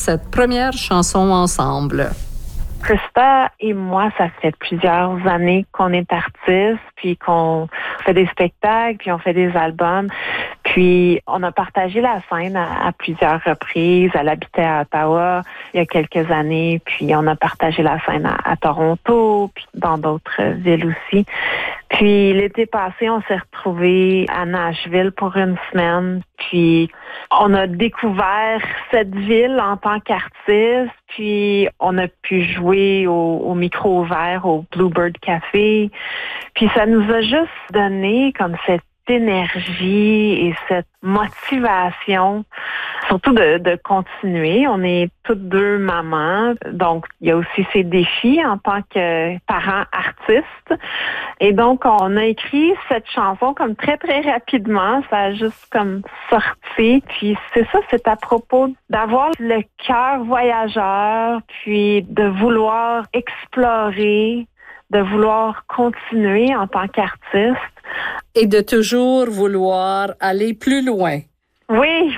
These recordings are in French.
cette première chanson ensemble? Krista et moi, ça fait plusieurs années qu'on est artistes, puis qu'on fait des spectacles, puis on fait des albums. Puis on a partagé la scène à plusieurs reprises. Elle habitait à Ottawa il y a quelques années, puis on a partagé la scène à Toronto, puis dans d'autres villes aussi. Puis l'été passé, on s'est retrouvés à Nashville pour une semaine. Puis on a découvert cette ville en tant qu'artiste. Puis on a pu jouer au micro ouvert au Bluebird Café. Puis ça nous a juste donné comme cette énergie et cette motivation, surtout de continuer. On est toutes deux mamans, donc il y a aussi ces défis en tant que parents artistes. Et donc, on a écrit cette chanson comme très, très rapidement. Ça a juste comme sorti. Puis c'est ça, c'est à propos d'avoir le cœur voyageur, puis de vouloir explorer, de vouloir continuer en tant qu'artiste. Et de toujours vouloir aller plus loin. Oui,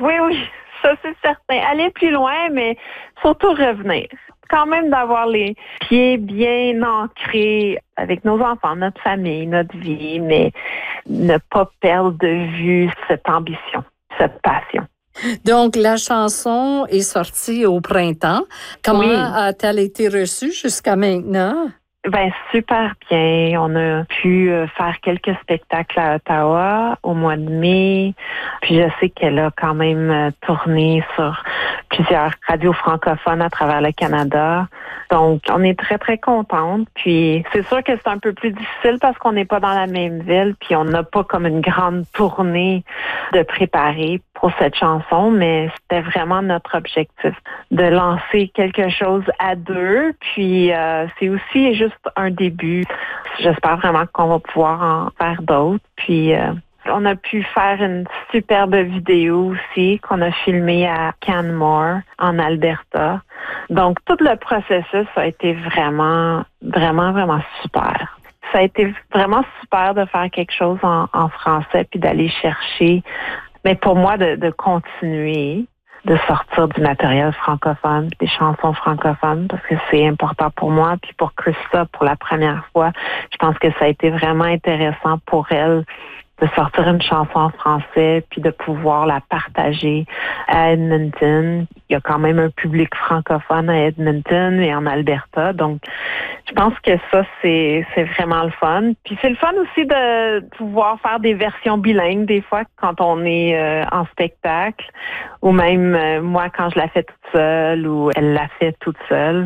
ça c'est certain. Aller plus loin, mais surtout revenir. Quand même d'avoir les pieds bien ancrés avec nos enfants, notre famille, notre vie, mais ne pas perdre de vue cette ambition, cette passion. Donc, la chanson est sortie au printemps. Comment a-t-elle été reçue jusqu'à maintenant? Ben super bien. On a pu faire quelques spectacles à Ottawa au mois de mai. Puis je sais qu'elle a quand même tourné sur plusieurs radios francophones à travers le Canada. Donc, on est très, très contente. Puis c'est sûr que c'est un peu plus difficile parce qu'on n'est pas dans la même ville. Puis on n'a pas comme une grande tournée de préparer pour cette chanson. Mais c'était vraiment notre objectif de lancer quelque chose à deux. Puis c'est aussi juste un début. J'espère vraiment qu'on va pouvoir en faire d'autres. Puis on a pu faire une superbe vidéo aussi qu'on a filmée à Canmore, en Alberta. Donc, tout le processus a été vraiment, vraiment, vraiment super. Ça a été vraiment super de faire quelque chose en français puis d'aller chercher, mais pour moi, de continuer, de sortir du matériel francophone, des chansons francophones, parce que c'est important pour moi. Puis pour Krista, pour la première fois, je pense que ça a été vraiment intéressant pour elle de sortir une chanson en français puis de pouvoir la partager à Edmonton. Il y a quand même un public francophone à Edmonton et en Alberta. Donc, je pense que ça, c'est vraiment le fun. Puis c'est le fun aussi de pouvoir faire des versions bilingues des fois quand on est en spectacle ou même moi quand je la fais toute seule ou elle la fait toute seule.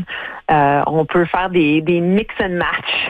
On peut faire des mix and match.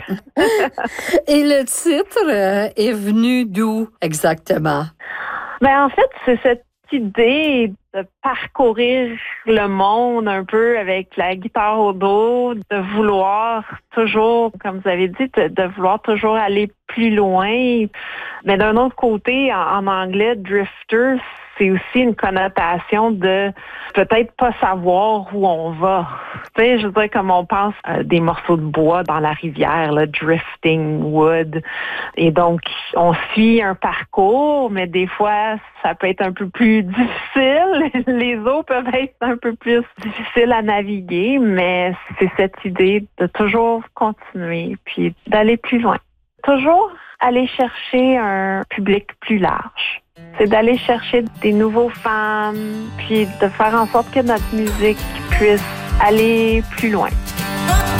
Et le titre est venu d'où exactement? Ben en fait, c'est cette idée de parcourir le monde un peu avec la guitare au dos, de vouloir toujours, comme vous avez dit, de vouloir toujours aller plus loin. Mais d'un autre côté, en anglais, drifter, c'est aussi une connotation de peut-être pas savoir où on va. Tu sais, je veux dire, comme on pense à des morceaux de bois dans la rivière, là, drifting wood. Et donc, on suit un parcours, mais des fois, ça peut être un peu plus difficile. Les eaux peuvent être un peu plus difficiles à naviguer, mais c'est cette idée de toujours continuer, puis d'aller plus loin. Toujours aller chercher un public plus large. C'est d'aller chercher des nouveaux fans, puis de faire en sorte que notre musique puisse aller plus loin.